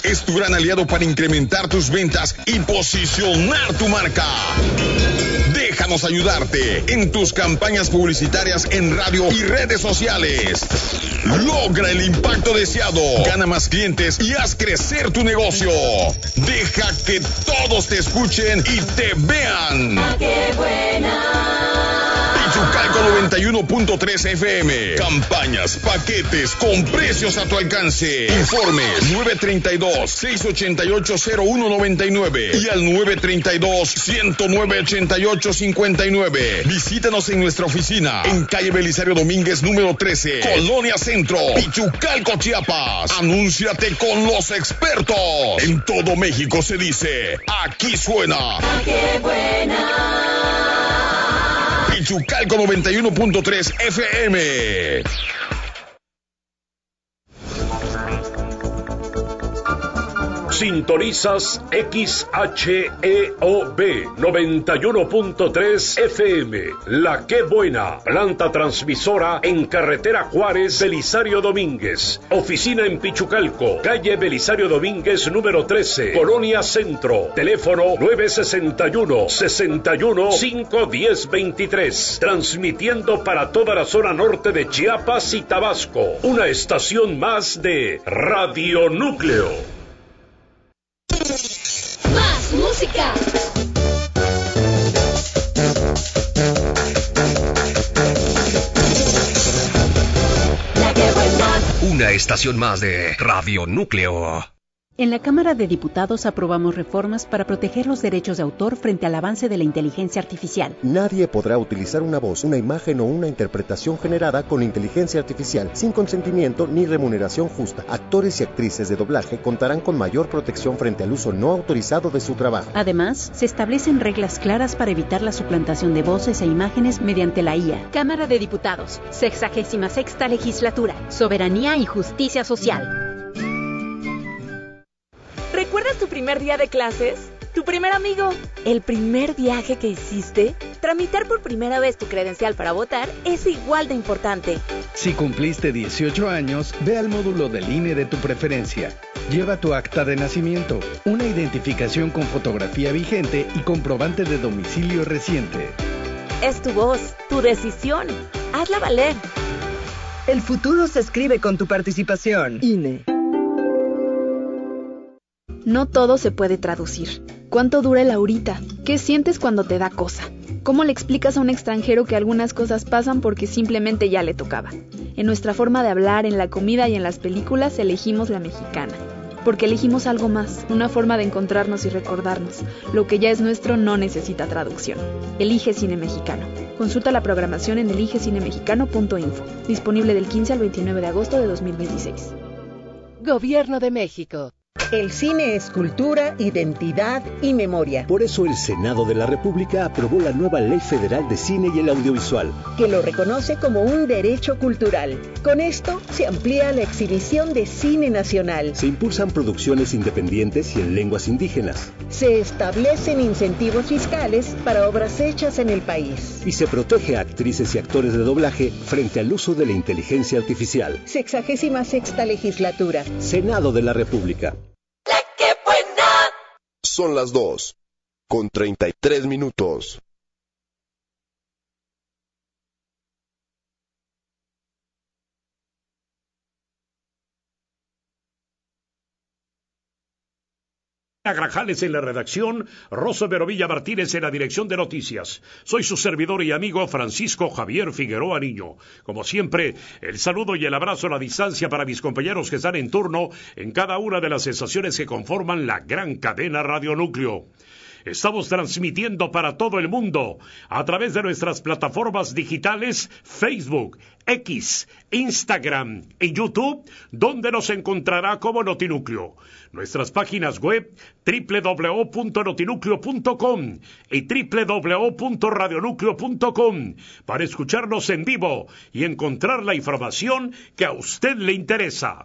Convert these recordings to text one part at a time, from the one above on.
es tu gran aliado para incrementar tus ventas y posicionar tu marca. Déjanos ayudarte en tus campañas publicitarias en radio y redes sociales. Logra el impacto deseado, gana más clientes y haz crecer tu negocio. Deja que todos te escuchen y te vean. ¡Qué buena! Pichucalco 91.3 FM. Campañas, paquetes con precios a tu alcance. Informes 932-688-0199 y al 932-109-8859. Visítanos en nuestra oficina en calle Belisario Domínguez número 13, Colonia Centro, Pichucalco, Chiapas. Anúnciate con los expertos. En todo México se dice, aquí suena. ¡Qué buena! Pichucalco 91.3 FM. Sintonizas XHEOB 91.3 FM. La Qué Buena, planta transmisora en carretera Juárez, Belisario Domínguez. Oficina en Pichucalco, calle Belisario Domínguez número 13, Colonia Centro. Teléfono 961-61-510-23. Transmitiendo para toda la zona norte de Chiapas y Tabasco. Una estación más de Radio Núcleo. ¡Más música! La Qué Buena. Una estación más de Radio Núcleo. En la Cámara de Diputados aprobamos reformas para proteger los derechos de autor frente al avance de la inteligencia artificial. Nadie podrá utilizar una voz, una imagen o una interpretación generada con inteligencia artificial sin consentimiento ni remuneración justa. Actores y actrices de doblaje contarán con mayor protección frente al uso no autorizado de su trabajo. Además, se establecen reglas claras para evitar la suplantación de voces e imágenes mediante la IA. Cámara de Diputados, 66ª Legislatura, Soberanía y Justicia Social. ¿Recuerdas tu primer día de clases? ¿Tu primer amigo? ¿El primer viaje que hiciste? Tramitar por primera vez tu credencial para votar es igual de importante. Si cumpliste 18 años, ve al módulo del INE de tu preferencia. Lleva tu acta de nacimiento, una identificación con fotografía vigente y comprobante de domicilio reciente. Es tu voz, tu decisión. Hazla valer. El futuro se escribe con tu participación. INE. No todo se puede traducir. ¿Cuánto dura el ahorita? ¿Qué sientes cuando te da cosa? ¿Cómo le explicas a un extranjero que algunas cosas pasan porque simplemente ya le tocaba? En nuestra forma de hablar, en la comida y en las películas elegimos la mexicana. Porque elegimos algo más, una forma de encontrarnos y recordarnos. Lo que ya es nuestro no necesita traducción. Elige Cine Mexicano. Consulta la programación en eligecinemexicano.info. Disponible del 15 al 29 de agosto de 2026. Gobierno de México. El cine es cultura, identidad y memoria. Por eso el Senado de la República aprobó la nueva Ley Federal de Cine y el Audiovisual, que lo reconoce como un derecho cultural. Con esto se amplía la exhibición de cine nacional. Se impulsan producciones independientes y en lenguas indígenas. Se establecen incentivos fiscales para obras hechas en el país. Y se protege a actrices y actores de doblaje frente al uso de la inteligencia artificial. 66ª Legislatura. Senado de la República. Son las 2:33. Grajales en la redacción, Rosso Verovilla Martínez en la dirección de noticias. Soy su servidor y amigo Francisco Javier Figueroa Niño. Como siempre, el saludo y el abrazo a la distancia para mis compañeros que están en turno en cada una de las estaciones que conforman la gran cadena Radio Núcleo. Estamos transmitiendo para todo el mundo a través de nuestras plataformas digitales Facebook, X, Instagram y YouTube, donde nos encontrará como Notinúcleo. Nuestras páginas web www.notinucleo.com y www.radionucleo.com para escucharnos en vivo y encontrar la información que a usted le interesa.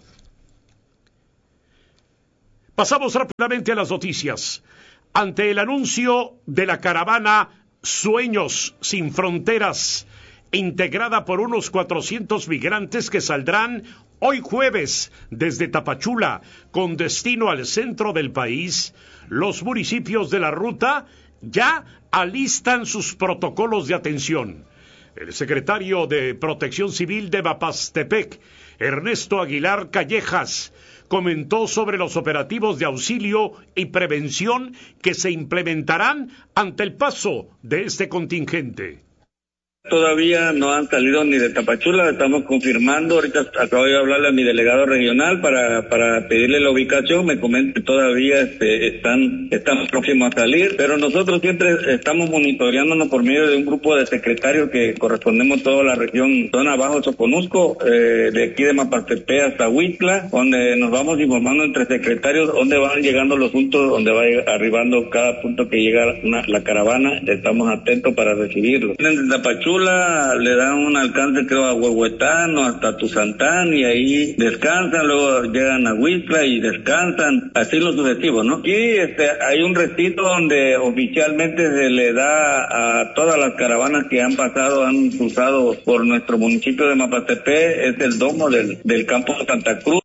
Pasamos rápidamente a las noticias. Ante el anuncio de la caravana Sueños sin Fronteras integrada por unos 400 migrantes que saldrán hoy jueves desde Tapachula con destino al centro del país. Los municipios de la ruta ya alistan sus protocolos de atención. El secretario de Protección Civil de Mapastepec, Ernesto Aguilar Callejas, comentó sobre los operativos de auxilio y prevención que se implementarán ante el paso de este contingente. Todavía no han salido ni de Tapachula, estamos confirmando. Ahorita acabo de hablarle a mi delegado regional para pedirle la ubicación. Me comenta que todavía están próximos a salir, pero nosotros siempre estamos monitoreándonos por medio de un grupo de secretarios que correspondemos toda la región, zona Bajo Soconusco, de aquí de Mapastepec hasta Huitla, donde nos vamos informando entre secretarios dónde van llegando los puntos, donde va arribando cada punto que llega la caravana. Estamos atentos para recibirlos. Vienen de Tapachula, le dan un alcance creo a Huehuetán o hasta Tuzantán y ahí descansan, luego llegan a Huitla y descansan, así lo sucesivo, ¿no? Y hay un recinto donde oficialmente se le da a todas las caravanas que han cruzado por nuestro municipio de Mapastepec, es el domo del campo de Santa Cruz.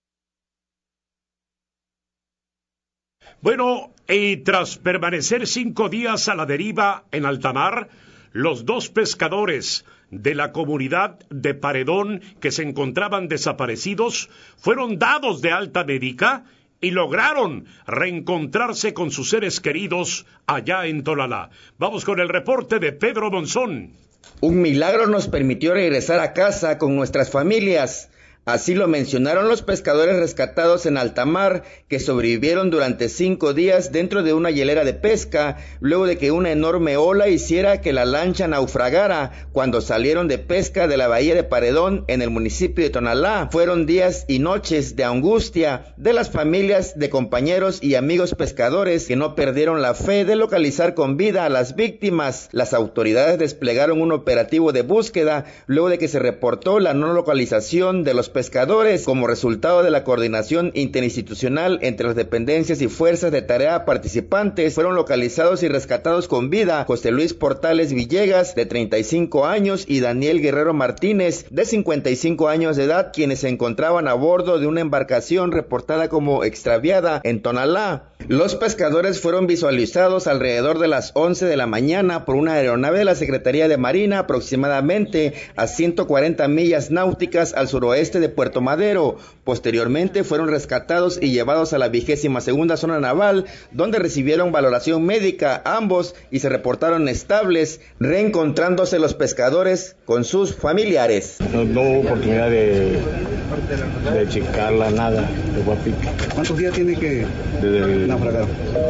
Bueno, y tras permanecer 5 días a la deriva en alta mar, los 2 pescadores de la comunidad de Paredón que se encontraban desaparecidos fueron dados de alta médica y lograron reencontrarse con sus seres queridos allá en Tonalá. Vamos con el reporte de Pedro Monzón. Un milagro nos permitió regresar a casa con nuestras familias. Así lo mencionaron los pescadores rescatados en alta mar, que sobrevivieron durante 5 días dentro de una hielera de pesca, luego de que una enorme ola hiciera que la lancha naufragara cuando salieron de pesca de la bahía de Paredón en el municipio de Tonalá. Fueron días y noches de angustia de las familias de compañeros y amigos pescadores que no perdieron la fe de localizar con vida a las víctimas. Las autoridades desplegaron un operativo de búsqueda luego de que se reportó la no localización de los pescadores. Como resultado de la coordinación interinstitucional entre las dependencias y fuerzas de tarea participantes, fueron localizados y rescatados con vida José Luis Portales Villegas, de 35 años, y Daniel Guerrero Martínez, de 55 años de edad, quienes se encontraban a bordo de una embarcación reportada como extraviada en Tonalá. Los pescadores fueron visualizados alrededor de las 11 de la mañana por una aeronave de la Secretaría de Marina, aproximadamente a 140 millas náuticas al suroeste de Puerto Madero. Posteriormente fueron rescatados y llevados a la 22ª zona naval, donde recibieron valoración médica ambos y se reportaron estables, reencontrándose los pescadores con sus familiares. No hubo oportunidad de checarla, nada, de guapique. ¿Cuántos días tiene que naufragar?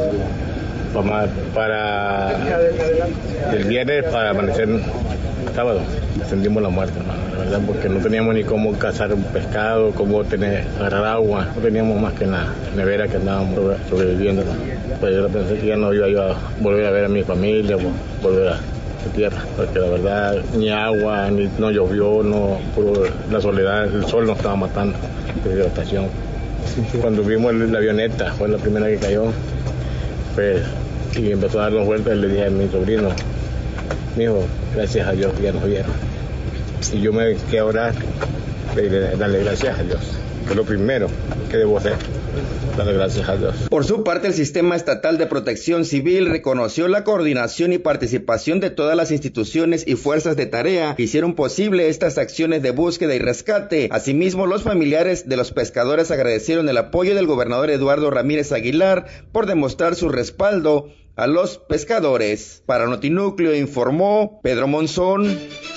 Para el viernes, para amanecer sábado, sentimos la muerte, la verdad, porque no teníamos ni cómo cazar un pescado, cómo agarrar agua, no teníamos más que nada, nevera que andábamos sobreviviendo. Pues yo pensé que ya no iba a volver a ver a mi familia, volver a tierra, porque la verdad ni agua, no llovió, puro la soledad, el sol nos estaba matando, deshidratación. Cuando vimos la avioneta, fue la primera que cayó, pues, y empezó a darnos vueltas, le dije a mi sobrino, mijo, gracias a Dios que ya nos vieron. Y yo me quedé a orar, darle gracias a Dios, que es lo primero que debo hacer. Darle gracias a Dios. Por su parte, el Sistema Estatal de Protección Civil reconoció la coordinación y participación de todas las instituciones y fuerzas de tarea que hicieron posible estas acciones de búsqueda y rescate. Asimismo, los familiares de los pescadores agradecieron el apoyo del gobernador Eduardo Ramírez Aguilar por demostrar su respaldo a los pescadores. Para Notinúcleo informó Pedro Monzón.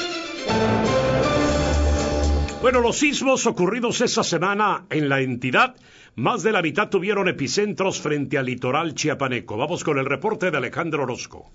Bueno, los sismos ocurridos esa semana en la entidad, más de la mitad tuvieron epicentros frente al litoral chiapaneco. Vamos con el reporte de Alejandro Orozco.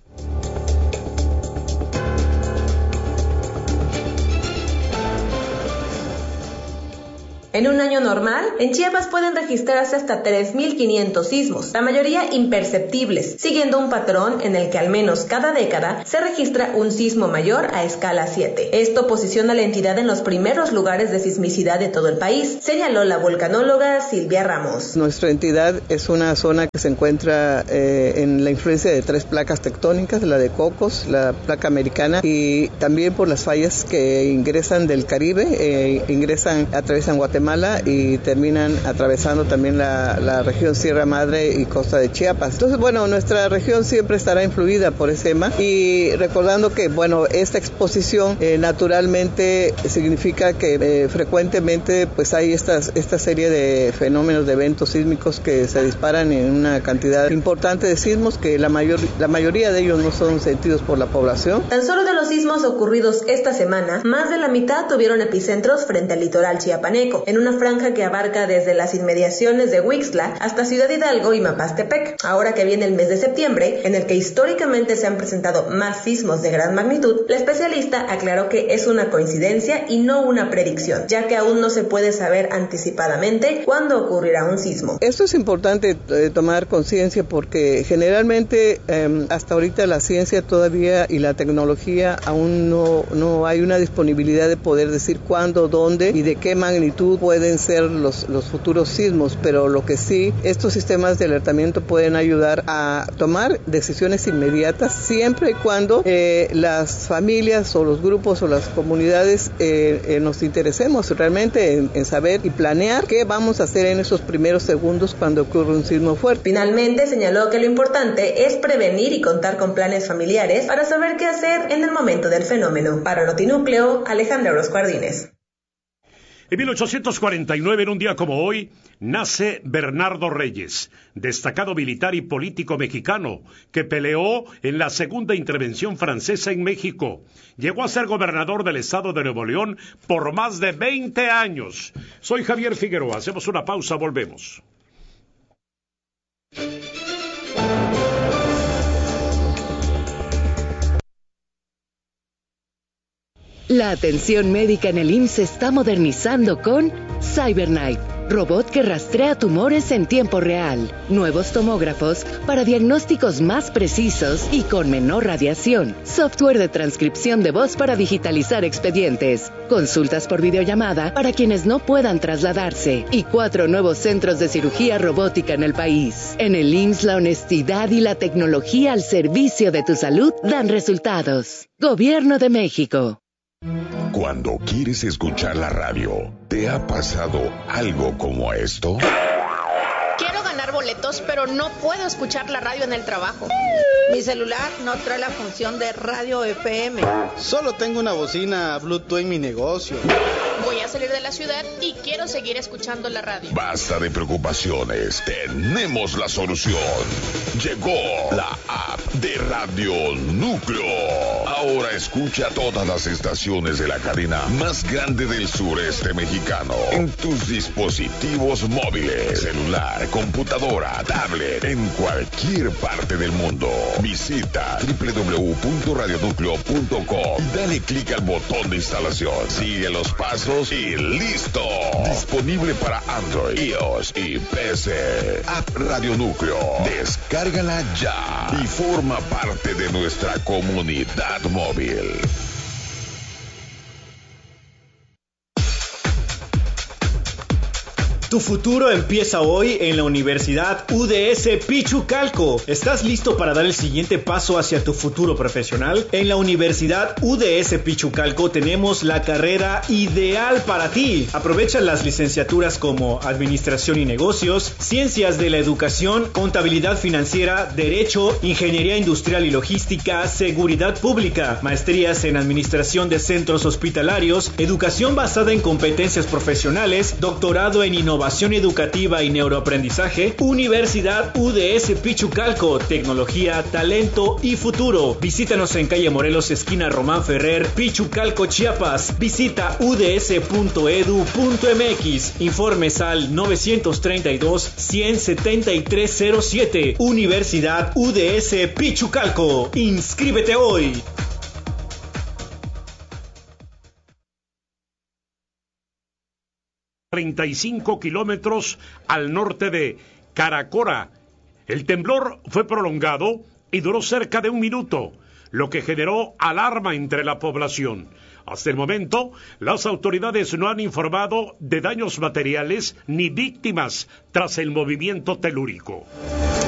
En un año normal, en Chiapas pueden registrarse hasta 3.500 sismos, la mayoría imperceptibles, siguiendo un patrón en el que al menos cada década se registra un sismo mayor a escala 7. Esto posiciona a la entidad en los primeros lugares de sismicidad de todo el país, señaló la volcanóloga Silvia Ramos. Nuestra entidad es una zona que se encuentra en la influencia de 3 placas tectónicas, la de Cocos, la placa americana y también por las fallas que ingresan del Caribe, atraviesan Guatemala y terminan atravesando también la región Sierra Madre y costa de Chiapas. Entonces, bueno, nuestra región siempre estará influida por ese tema y recordando que, bueno, esta exposición naturalmente significa que frecuentemente pues hay esta serie de fenómenos, de eventos sísmicos que se disparan en una cantidad importante de sismos que la mayoría de ellos no son sentidos por la población. Tan solo de los sismos ocurridos esta semana, más de la mitad tuvieron epicentros frente al litoral chiapaneco, en una franja que abarca desde las inmediaciones de Huixtla hasta Ciudad Hidalgo y Mapastepec. Ahora que viene el mes de septiembre, en el que históricamente se han presentado más sismos de gran magnitud, la especialista aclaró que es una coincidencia y no una predicción, ya que aún no se puede saber anticipadamente cuándo ocurrirá un sismo. Esto es importante tomar conciencia porque generalmente hasta ahorita la ciencia todavía y la tecnología aún no hay una disponibilidad de poder decir cuándo, dónde y de qué magnitud pueden ser los futuros sismos, pero lo que sí, estos sistemas de alertamiento pueden ayudar a tomar decisiones inmediatas siempre y cuando las familias o los grupos o las comunidades nos interesemos realmente en saber y planear qué vamos a hacer en esos primeros segundos cuando ocurre un sismo fuerte. Finalmente señaló que lo importante es prevenir y contar con planes familiares para saber qué hacer en el momento del fenómeno. Para Notinúcleo, Alejandra Orozco Ardínez. En 1849, en un día como hoy, nace Bernardo Reyes, destacado militar y político mexicano, que peleó en la segunda intervención francesa en México. Llegó a ser gobernador del estado de Nuevo León por más de 20 años. Soy Javier Figueroa, hacemos una pausa, volvemos. La atención médica en el IMSS se está modernizando con CyberKnife, robot que rastrea tumores en tiempo real, nuevos tomógrafos para diagnósticos más precisos y con menor radiación, software de transcripción de voz para digitalizar expedientes, consultas por videollamada para quienes no puedan trasladarse y 4 nuevos centros de cirugía robótica en el país. En el IMSS, la honestidad y la tecnología al servicio de tu salud dan resultados. Gobierno de México. Cuando quieres escuchar la radio, ¿te ha pasado algo como esto? Quiero ganar boletos, pero no puedo escuchar la radio en el trabajo. Mi celular no trae la función de radio FM. Solo tengo una bocina Bluetooth en mi negocio. Voy a salir de la ciudad y quiero seguir escuchando la radio. Basta de preocupaciones, tenemos la solución. Llegó la app de Radio Núcleo. Ahora escucha todas las estaciones de la cadena más grande del sureste mexicano en tus dispositivos móviles, celular, computadora, tablet, en cualquier parte del mundo. Visita www.radionucleo.com y dale clic al botón de instalación. Sigue los pasos y ¡listo! Disponible para Android, iOS y PC. App Radio Núcleo. Descárgala ya y forma parte de nuestra comunidad móvil. Tu futuro empieza hoy en la Universidad UDS Pichucalco. ¿Estás listo para dar el siguiente paso hacia tu futuro profesional? En la Universidad UDS Pichucalco tenemos la carrera ideal para ti. Aprovecha las licenciaturas como Administración y Negocios, Ciencias de la Educación, Contabilidad Financiera, Derecho, Ingeniería Industrial y Logística, Seguridad Pública, maestrías en Administración de Centros Hospitalarios, Educación basada en competencias profesionales, doctorado en Innovación Educativa y Neuroaprendizaje. Universidad UDS Pichucalco, tecnología, talento y futuro. Visítanos en calle Morelos, esquina Román Ferrer, Pichucalco, Chiapas. Visita uds.edu.mx. Informes al 932-17307. Universidad UDS Pichucalco. Inscríbete hoy. 35 kilómetros al norte de Caracora. El temblor fue prolongado y duró cerca de 1 minuto, lo que generó alarma entre la población. Hasta el momento, las autoridades no han informado de daños materiales ni víctimas tras el movimiento telúrico.